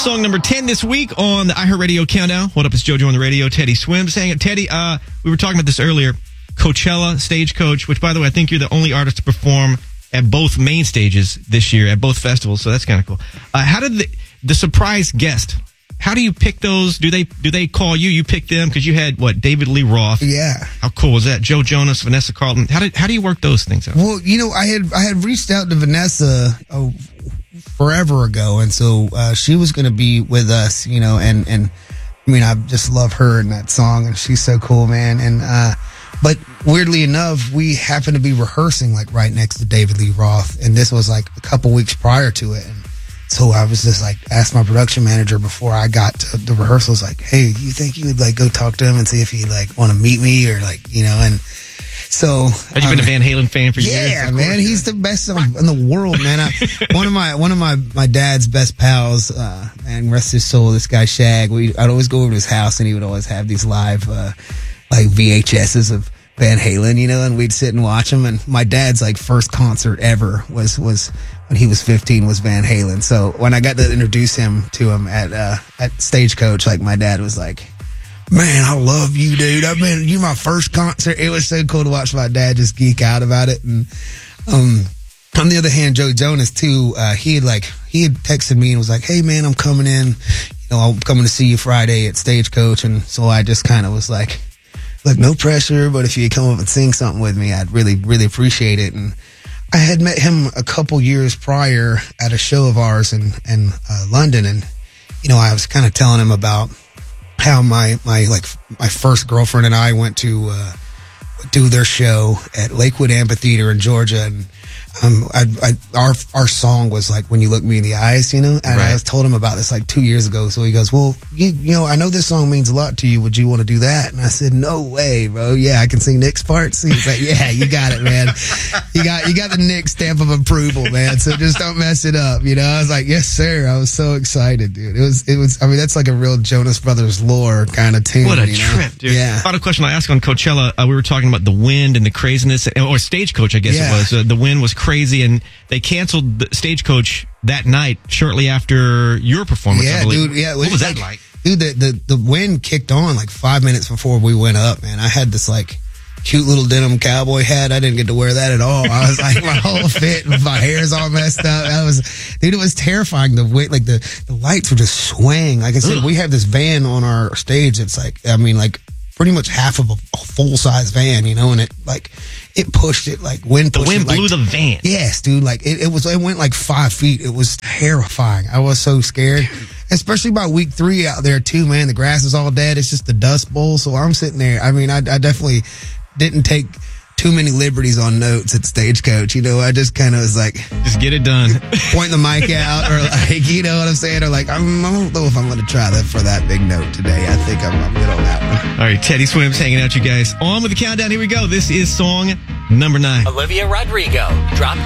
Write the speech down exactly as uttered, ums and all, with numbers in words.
song number ten this week on the iHeartRadio Countdown. What up, it's JoJo on the radio. Teddy Swim saying it. Teddy, uh, we were talking about this earlier. Coachella, Stagecoach, which, by the way, I think you're the only artist to perform at both main stages this year, at both festivals, so that's kind of cool. Uh, how did the, the surprise guest, how do you pick those? Do they do they call you? You pick them? Because you had, what, David Lee Roth. Yeah. How cool was that? Joe Jonas, Vanessa Carlton. How did how do you work those things out? Well, you know, I had I had reached out to Vanessa oh, forever ago, and so uh, she was going to be with us, you know, and, and I mean, I just love her in that song, and she's so cool, man. And uh, but weirdly enough, we happened to be rehearsing like right next to David Lee Roth, and this was like a couple weeks prior to it. And so I was just like, asked my production manager before I got to the rehearsals, like, hey, you think you would like go talk to him and see if he like want to meet me or like, you know, and so. Have you um, been a Van Halen fan for years? Yeah, man, he's the best song in the world, man. I, one of my one of my, my dad's best pals, uh, and rest his soul, this guy Shag. We I'd always go over to his house, and he would always have these live uh, like V H S's of Van Halen, you know, and we'd sit and watch him. And my dad's like first concert ever was was when he was fifteen was Van Halen. So when I got to introduce him to him at uh, at Stagecoach, like my dad was like, man, I love you, dude. I mean, you my first concert. It was so cool to watch my dad just geek out about it. And um, on the other hand, Joe Jonas too. Uh, he had like he had texted me and was like, "Hey, man, I'm coming in. You know, I'm coming to see you Friday at Stagecoach." And so I just kind of was like, "Look, no pressure, but if you come up and sing something with me, I'd really, really appreciate it." And I had met him a couple years prior at a show of ours in in uh, London, and you know, I was kind of telling him about how my, my, like, my first girlfriend and I went to, uh, do their show at Lakewood Amphitheater in Georgia. And, um, I, I, our, our song was like, When You Look Me in the Eyes, you know, and right. I told him about this like two years ago. So he goes, well, you, you know, I know this song means a lot to you. Would you want to do that? And I said, no way, bro. Yeah, I can sing Nick's parts. He's like, yeah, you got it, man. You got, you got the Nick stamp of approval, man. So just don't mess it up. You know, I was like, yes, sir. I was so excited, dude. It was, it was, I mean, that's like a real Jonas Brothers lore kind of tune. What a you trip, know? dude. Yeah. Final question I asked on Coachella, uh, we were talking about the wind and the craziness, or Stagecoach, I guess Yeah. it was. Uh, the wind was crazy, and they canceled the Stagecoach that night shortly after your performance. Yeah, I believe. dude. Yeah, what was that like? Dude, the, the the wind kicked on like five minutes before we went up, man. I had this like cute little denim cowboy hat. I didn't get to wear that at all. I was like, my whole fit, my hair's all messed up. I was, dude, it was terrifying. The way, like the the lights were just swaying. Like I said, Ugh. we have this van on our stage. It's like, I mean, like pretty much half of a, a full size van, you know, and it like it pushed it like wind. The pushed wind it, like, blew the van. Yes, dude. Like it, it was. It went like five feet. It was terrifying. I was so scared. Especially by week three out there too, man. The grass is all dead. It's just the Dust Bowl. So I'm sitting there. I mean, I, I definitely didn't take too many liberties on notes at Stagecoach. You know, I just kind of was like, just get it done. Point the mic out, or like, you know what I'm saying? Or like, I'm, I don't know if I'm going to try that for that big note today. I think I'm, I'm good on that one. All right, Teddy Swims hanging out, you guys. On with the countdown. Here we go. This is song number nine. Olivia Rodrigo dropped